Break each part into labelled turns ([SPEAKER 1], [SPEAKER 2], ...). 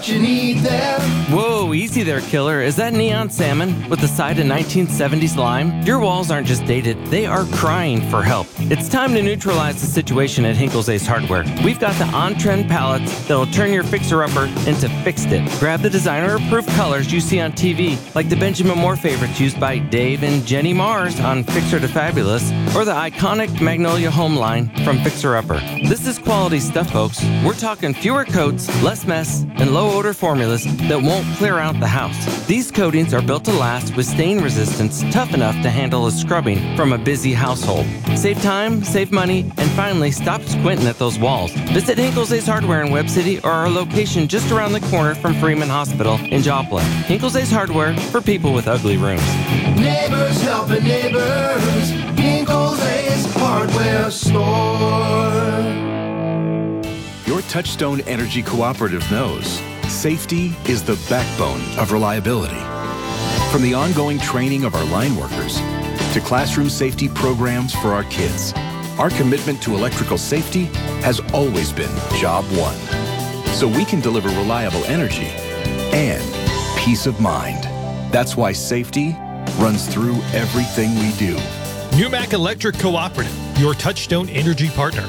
[SPEAKER 1] You need them.
[SPEAKER 2] Whoa, easy there, killer. Is that neon salmon with a side of 1970s lime? Your walls aren't just dated, they are crying for help. It's time to neutralize the situation at Hinkle's Ace Hardware. We've got the on-trend palettes that'll turn your fixer-upper into fixed it. Grab the designer-approved colors you see on TV, like the Benjamin Moore favorites used by Dave and Jenny Mars on Fixer to Fabulous, or the iconic Magnolia Home line from Fixer Upper. This is quality stuff, folks. We're talking fewer coats, less mess, and low odor formulas that won't clear out the house. These coatings are built to last with stain resistance tough enough to handle a scrubbing from a busy household. Save time, save money, and finally stop squinting at those walls. Visit Hinkle's Ace Hardware in Webb City or our location just around the corner from Freeman Hospital in Joplin. Hinkle's Ace Hardware for people with ugly rooms.
[SPEAKER 1] Neighbors helping neighbors. Hinkle's Ace Hardware Store.
[SPEAKER 3] Your Touchstone Energy Cooperative knows safety is the backbone of reliability. From the ongoing training of our line workers to classroom safety programs for our kids, our commitment to electrical safety has always been job one. So we can deliver reliable energy and peace of mind. That's why safety runs through everything we do.
[SPEAKER 4] NewMac Electric Cooperative, your Touchstone Energy partner.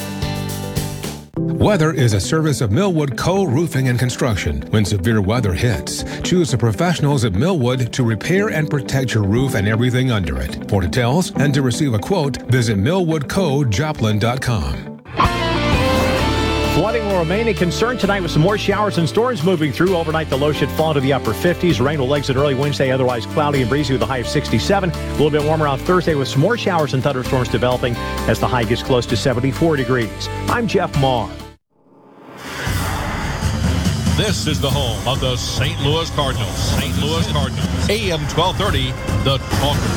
[SPEAKER 5] Weather is a service of Millwood Co. Roofing and Construction. When severe weather hits, choose the professionals at Millwood to repair and protect your roof and everything under it. For details and to receive a quote, visit millwoodcojoplin.com.
[SPEAKER 6] Flooding will remain a concern tonight with some more showers and storms moving through. Overnight, the low should fall to the upper 50s. Rain will exit early Wednesday, otherwise cloudy and breezy with a high of 67. A little bit warmer on Thursday with some more showers and thunderstorms developing as the high gets close to 74 degrees. I'm Jeff Maher.
[SPEAKER 4] This is the home of the St. Louis Cardinals. St. Louis Cardinals. AM 1230, The Talker.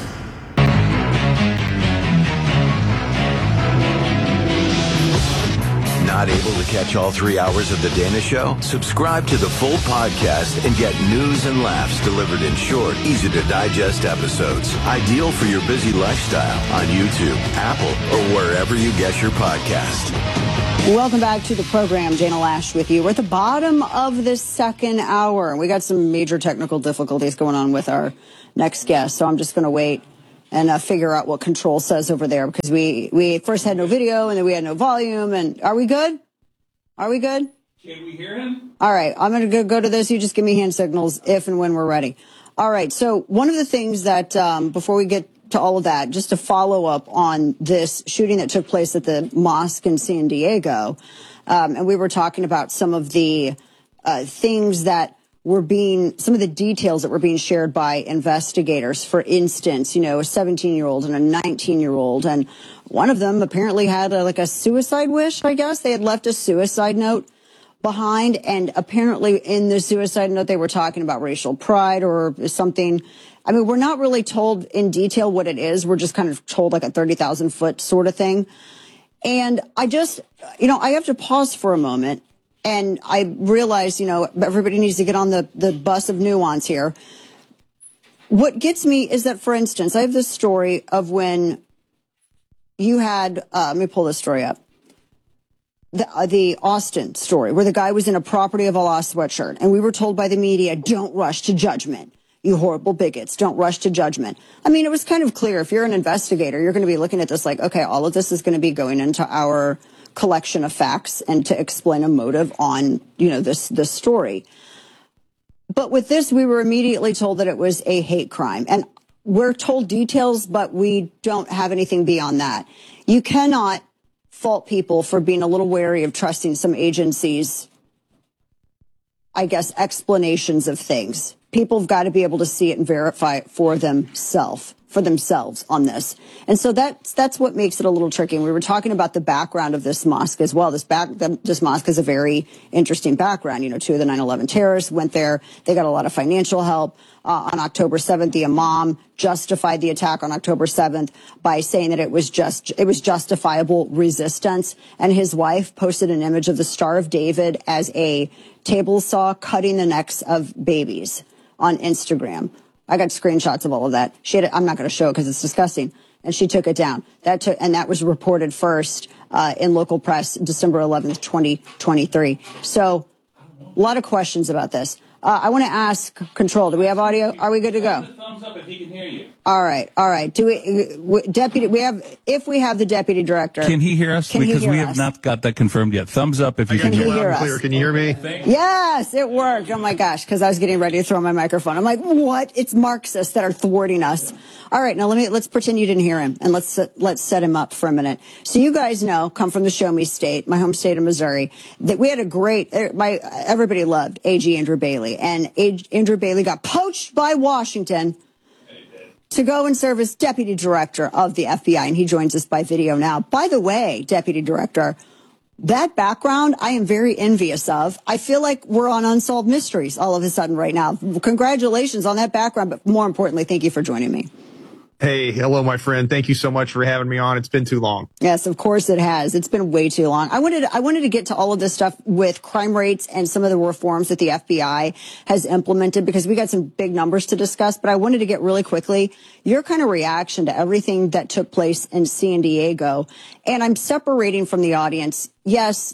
[SPEAKER 7] Not able to catch all 3 hours of The Dana Show? Subscribe to the full podcast and get news and laughs delivered in short, easy-to-digest episodes. Ideal for your busy lifestyle on YouTube, Apple, or wherever you get your podcast.
[SPEAKER 8] Welcome back to the program. Dana Loesch with you. We're at the bottom of this second hour. We got some major technical difficulties going on with our next guest, so I'm just going to wait and figure out what control says over there, because we first had no video and then we had no volume. And are we good? Are we good?
[SPEAKER 9] Can we hear him?
[SPEAKER 8] All right. I'm going to go to this. You just give me hand signals if and when we're ready. All right. So one of the things that before we get to all of that, just to follow up on this shooting that took place at the mosque in San Diego, and we were talking about some of the things that some of the details that were being shared by investigators. For instance, a 17-year-old and a 19-year-old, and one of them apparently had a suicide wish, I guess. They had left a suicide note behind, and apparently in the suicide note they were talking about racial pride or something. I mean, we're not really told in detail what it is. We're just kind of told like a 30,000-foot sort of thing. And I just, I have to pause for a moment. And I realize, everybody needs to get on the bus of nuance here. What gets me is that, for instance, I have this story of when you had, let me pull this story up. The Austin story, where the guy was in a property of a lost sweatshirt. And we were told by the media, don't rush to judgment. You horrible bigots, don't rush to judgment. I mean, it was kind of clear. If you're an investigator, you're going to be looking at this like, okay, all of this is going to be going into our collection of facts and to explain a motive on, this story. But with this, we were immediately told that it was a hate crime. And we're told details, but we don't have anything beyond that. You cannot fault people for being a little wary of trusting some agencies', I guess, explanations of things. People have got to be able to see it and verify it for themselves on this. And so that's what makes it a little tricky. And we were talking about the background of this mosque as well. This mosque has a very interesting background. Two of the 9/11 terrorists went there. They got a lot of financial help. On October 7th, the imam justified the attack on October 7th by saying that it was justifiable resistance. And his wife posted an image of the Star of David as a table saw cutting the necks of babies on Instagram. I got screenshots of all of that. I'm not going to show it because it's disgusting. And she took it down. That was reported first in local press, December 11th, 2023. So A lot of questions about this. I want to ask Control. Do we have audio? Are we good to go?
[SPEAKER 9] Thumbs up if he can hear you.
[SPEAKER 8] All right. Do if we have the deputy director.
[SPEAKER 9] Can he hear us? Because we have not got that confirmed yet. Thumbs up if you can hear
[SPEAKER 8] us.
[SPEAKER 10] Can you hear me?
[SPEAKER 8] Yes, it worked. Oh my gosh, because I was getting ready to throw my microphone. I'm like, what? It's Marxists that are thwarting us. All right, now let's pretend you didn't hear him, and let's set him up for a minute. So you guys know, come from the Show Me State, my home state of Missouri, that we had a great. Everybody loved AG Andrew Bailey, and Andrew Bailey got poached by Washington to go and serve as deputy director of the FBI, and he joins us by video now. By the way, deputy director, that background I am very envious of. I feel like we're on Unsolved Mysteries all of a sudden right now. Congratulations on that background, but more importantly, thank you for joining me.
[SPEAKER 10] Hey, hello, my friend. Thank you so much for having me on. It's been too long.
[SPEAKER 8] Yes, of course it has. It's been way too long. I wanted to get to all of this stuff with crime rates and some of the reforms that the FBI has implemented, because we got some big numbers to discuss. But I wanted to get really quickly your kind of reaction to everything that took place in San Diego. And I'm separating from the audience. Yes,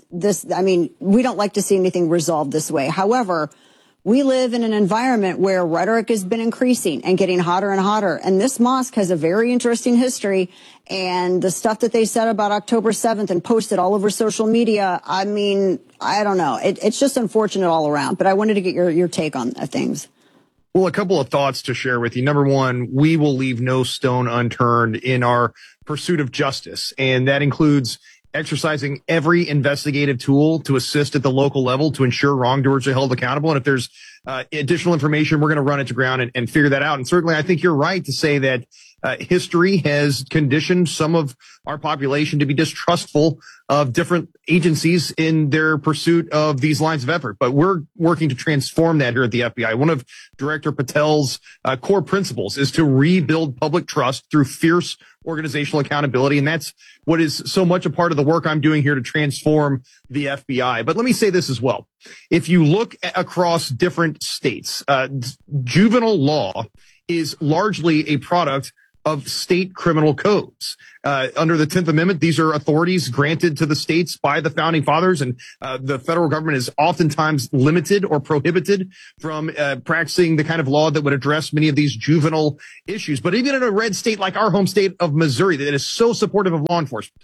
[SPEAKER 8] we don't like to see anything resolved this way. However, we live in an environment where rhetoric has been increasing and getting hotter and hotter. And this mosque has a very interesting history. And the stuff that they said about October 7th and posted all over social media, I don't know. It's just unfortunate all around. But I wanted to get your take on things.
[SPEAKER 10] Well, a couple of thoughts to share with you. Number one, we will leave no stone unturned in our pursuit of justice. And that includes exercising every investigative tool to assist at the local level to ensure wrongdoers are held accountable. And if there's additional information, we're going to run it to ground and figure that out. And certainly, I think you're right to say that history has conditioned some of our population to be distrustful of different agencies in their pursuit of these lines of effort. But we're working to transform that here at the FBI. One of Director Patel's core principles is to rebuild public trust through fierce organizational accountability. And that's what is so much a part of the work I'm doing here to transform the FBI. But let me say this as well. If you look across different states, juvenile law is largely a product of state criminal codes. Under the 10th Amendment, these are authorities granted to the states by the founding fathers, and the federal government is oftentimes limited or prohibited from practicing the kind of law that would address many of these juvenile issues. But even in a red state like our home state of Missouri that is so supportive of law enforcement,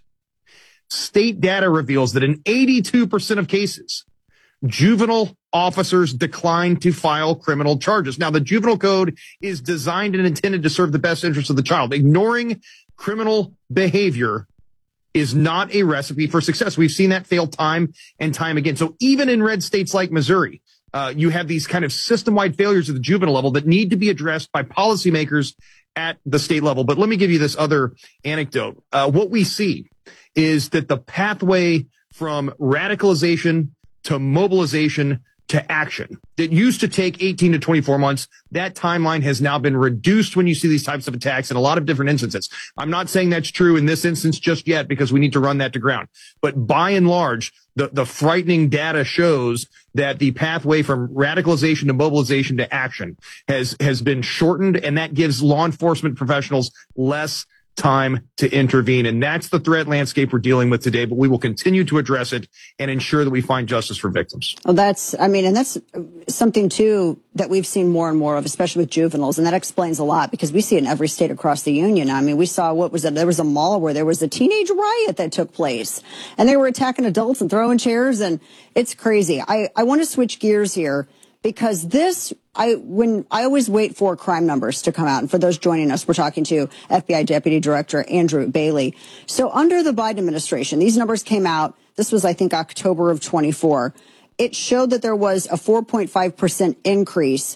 [SPEAKER 10] state data reveals that in 82% of cases, juvenile officers decline to file criminal charges. Now, the juvenile code is designed and intended to serve the best interests of the child. Ignoring criminal behavior is not a recipe for success. We've seen that fail time and time again. So even in red states like Missouri, you have these kind of system-wide failures at the juvenile level that need to be addressed by policymakers at the state level. But let me give you this other anecdote. What we see is that the pathway from radicalization to mobilization to action that used to take 18 to 24 months, that timeline has now been reduced when you see these types of attacks in a lot of different instances. I'm not saying that's true in this instance just yet, because we need to run that to ground. But by and large, the frightening data shows that the pathway from radicalization to mobilization to action has been shortened, and that gives law enforcement professionals less time to intervene. And that's the threat landscape we're dealing with today, but we will continue to address it and ensure that we find justice for victims.
[SPEAKER 8] Well, that's something too that we've seen more and more of, especially with juveniles. And that explains a lot, because we see it in every state across the union. I mean, we saw, there was a mall where there was a teenage riot that took place, and they were attacking adults and throwing chairs, and it's crazy. I want to switch gears here, because I always wait for crime numbers to come out. And for those joining us, we're talking to FBI Deputy Director Andrew Bailey. So under the Biden administration, these numbers came out. This was, I think, October of 24. It showed that there was a 4.5% increase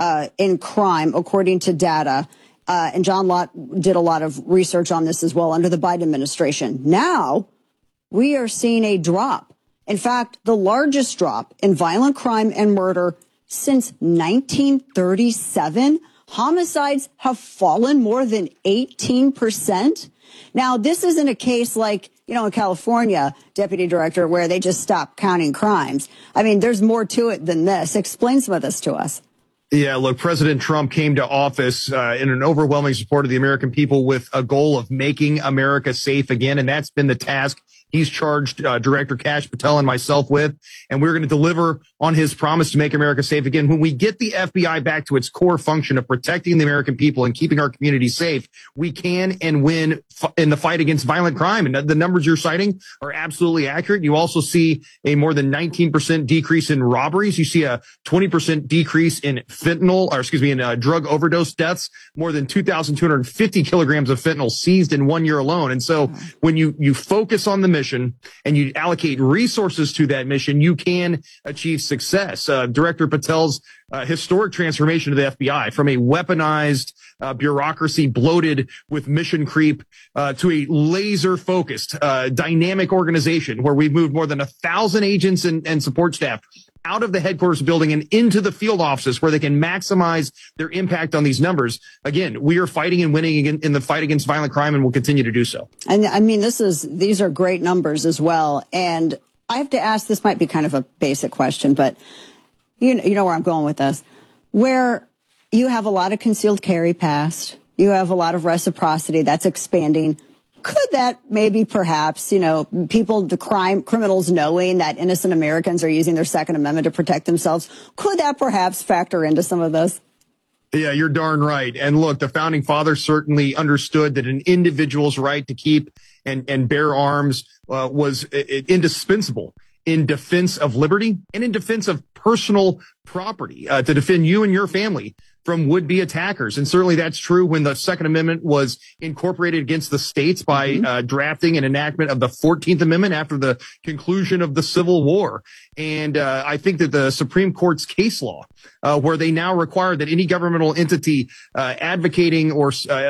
[SPEAKER 8] in crime, according to data. And John Lott did a lot of research on this as well under the Biden administration. Now we are seeing a drop. In fact, the largest drop in violent crime and murder since 1937. Homicides have fallen more than 18%. Now, this isn't a case like, in California, Deputy Director, where they just stopped counting crimes. I mean, there's more to it than this. Explain some of this to us.
[SPEAKER 10] Yeah, look, President Trump came to office in an overwhelming support of the American people with a goal of making America safe again. And that's been the task he's charged Director Kash Patel and myself with. And we're going to deliver on his promise to make America safe again. When we get the FBI back to its core function of protecting the American people and keeping our community safe, we can and win in the fight against violent crime. And the numbers you're citing are absolutely accurate. You also see a more than 19% decrease in robberies. You see a 20% decrease in drug overdose deaths, more than 2,250 kilograms of fentanyl seized in 1 year alone. And so when you focus on the mission and you allocate resources to that mission, you can achieve success. Director Patel's historic transformation of the FBI from a weaponized bureaucracy bloated with mission creep to a laser focused dynamic organization where we've moved more than 1,000 agents and support staff out of the headquarters building and into the field offices where they can maximize their impact on these numbers. Again, we are fighting and winning in the fight against violent crime, and will continue to do so.
[SPEAKER 8] And I mean, these are great numbers as well. And I have to ask, this might be kind of a basic question, but you know where I'm going with this, where you have a lot of concealed carry passed, you have a lot of reciprocity that's expanding. Could that maybe perhaps, criminals knowing that innocent Americans are using their Second Amendment to protect themselves, could that perhaps factor into some of this?
[SPEAKER 10] Yeah, you're darn right. And look, the founding fathers certainly understood that an individual's right to keep and bear arms was indispensable in defense of liberty and in defense of personal property, to defend you and your family from would-be attackers. And certainly that's true when the Second Amendment was incorporated against the states by drafting an enactment of the 14th Amendment after the conclusion of the Civil War. And I think that the Supreme Court's case law, where they now require that any governmental entity advocating or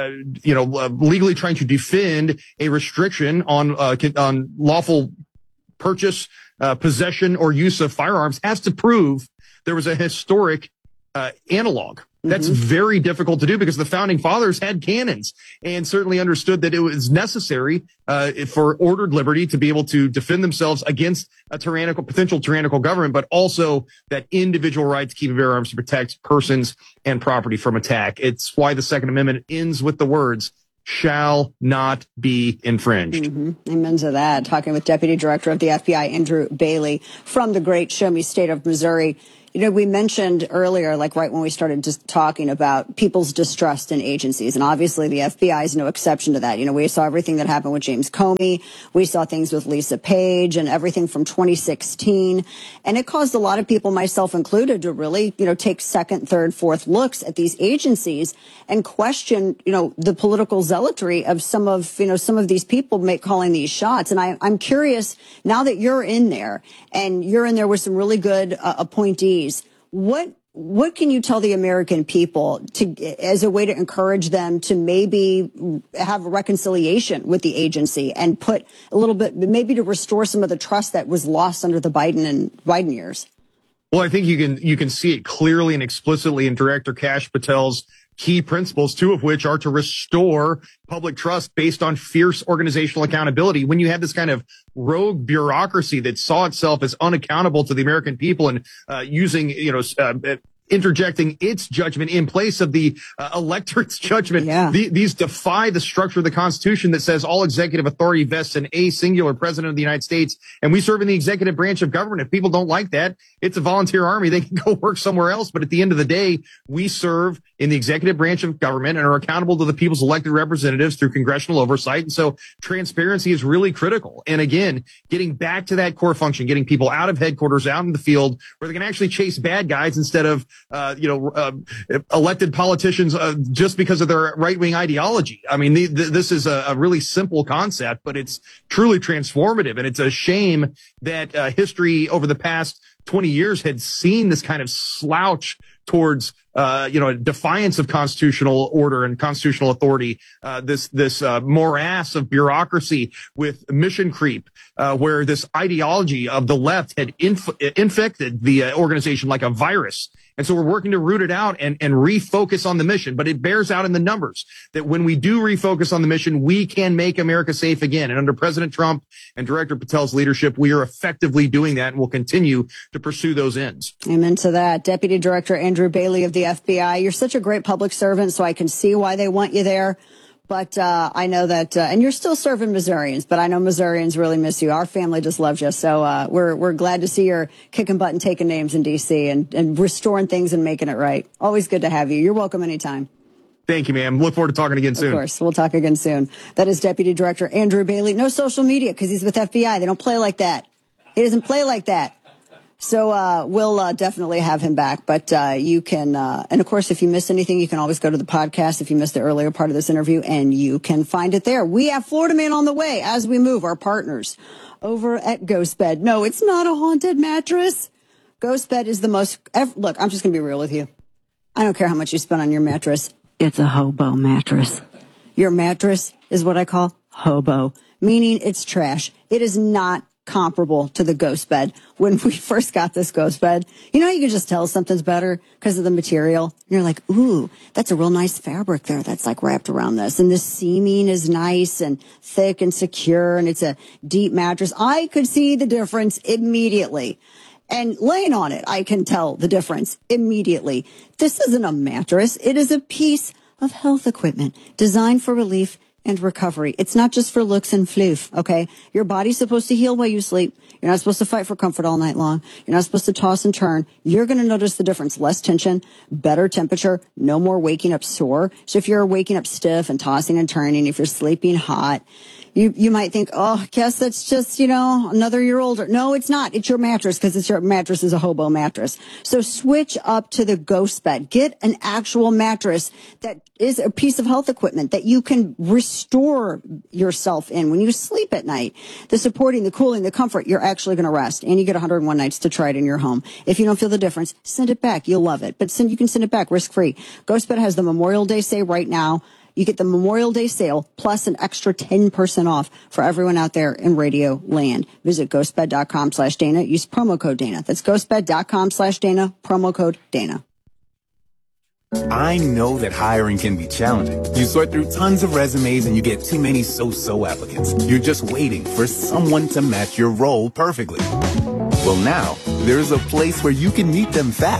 [SPEAKER 10] legally trying to defend a restriction on lawful purchase, possession, or use of firearms has to prove there was a historic analog. That's very difficult to do because the founding fathers had cannons and certainly understood that it was necessary for ordered liberty to be able to defend themselves against a potential tyrannical government, but also that individual right to keep and bear arms to protect persons and property from attack. It's why the Second Amendment ends with the words, shall not be infringed.
[SPEAKER 8] Amen to that. Talking with Deputy Director of the FBI, Andrew Bailey, from the great Show Me State of Missouri. We mentioned earlier, like right when we started just talking about people's distrust in agencies, and obviously the FBI is no exception to that. We saw everything that happened with James Comey. We saw things with Lisa Page and everything from 2016. And it caused a lot of people, myself included, to really, take second, third, fourth looks at these agencies and question, the political zealotry of some of these people calling these shots. And I'm curious, now that you're in there and you're in there with some really good appointees, what can you tell the American people as a way to encourage them to maybe have a reconciliation with the agency and put a little bit, maybe to restore some of the trust that was lost under the Biden years?
[SPEAKER 10] Well, I think you can see it clearly and explicitly in Director Kash Patel's key principles, two of which are to restore public trust based on fierce organizational accountability. When you have this kind of rogue bureaucracy that saw itself as unaccountable to the American people and using, interjecting its judgment in place of the electorate's judgment.
[SPEAKER 8] Yeah.
[SPEAKER 10] These defy the structure of the Constitution that says all executive authority vests in a singular president of the United States, and we serve in the executive branch of government. If people don't like that, it's a volunteer army. They can go work somewhere else. But at the end of the day, we serve in the executive branch of government and are accountable to the people's elected representatives through congressional oversight. And so transparency is really critical. And again, getting back to that core function, getting people out of headquarters, out in the field where they can actually chase bad guys instead of elected politicians just because of their right-wing ideology. I mean, this is a really simple concept, but it's truly transformative. And it's a shame that history over the past 20 years had seen this kind of slouch towards defiance of constitutional order and constitutional authority, this morass of bureaucracy with mission creep, where this ideology of the left had infected the organization like a virus. And so we're working to root it out and refocus on the mission. But it bears out in the numbers that when we do refocus on the mission, we can make America safe again. And under President Trump and Director Patel's leadership, we are effectively doing that and will continue to pursue those ends.
[SPEAKER 8] Amen to that. Deputy Director Andrew Bailey of the FBI, you're such a great public servant, so I can see why they want you there. But I know that, and you're still serving Missourians, but I know Missourians really miss you. Our family just loves you. So we're glad to see you're kicking butt and taking names in D.C. and restoring things and making it right. Always good to have you. You're welcome anytime.
[SPEAKER 10] Thank you, ma'am. Look forward to talking again soon.
[SPEAKER 8] Of course. We'll talk again soon. That is Deputy Director Andrew Bailey. No social media because he's with FBI. They don't play like that. He doesn't play like that. So we'll definitely have him back. But you can, and of course, if you miss anything, you can always go to the podcast if you missed the earlier part of this interview, and you can find it there. We have Florida Man on the way as we move, our partners over at Ghost Bed. No, it's not a haunted mattress. Ghost Bed is the most, look, I'm just going to be real with you. I don't care how much you spend on your mattress. It's a hobo mattress. Your mattress is what I call hobo, meaning it's trash. It is not comparable to the Ghost Bed. When we first got this Ghost Bed, you know, you can just tell something's better because of the material. And you're like, ooh, that's a real nice fabric there that's like wrapped around this. And the seaming is nice and thick and secure, and it's a deep mattress. I could see the difference immediately. And laying on it, I can tell the difference immediately. This isn't a mattress. It is a piece of health equipment designed for relief and recovery. It's not just for looks and floof, okay? Your body's supposed to heal while you sleep. You're not supposed to fight for comfort all night long. You're not supposed to toss and turn. You're going to notice the difference. Less tension, better temperature, no more waking up sore. So if you're waking up stiff and tossing and turning, if you're sleeping hot, you might think, oh, I guess that's just, you know, another year older. No, it's not. It's your mattress because your mattress is a hobo mattress. So switch up to the Ghost Bed. Get an actual mattress that is a piece of health equipment that you can restore yourself in when you sleep at night. The supporting, the cooling, the comfort, you're actually going to rest. And you get 101 nights to try it in your home. If you don't feel the difference, send it back. You'll love it. But you can send it back risk-free. Ghost Bed has the Memorial Day sale right now. You get the Memorial Day sale plus an extra 10% off for everyone out there in Radio Land. Visit ghostbed.com/Dana. Use promo code Dana. That's ghostbed.com/Dana. Promo code Dana.
[SPEAKER 11] I know that hiring can be challenging. You sort through tons of resumes and you get too many so-so applicants. You're just waiting for someone to match your role perfectly. Well, now there's a place where you can meet them fast.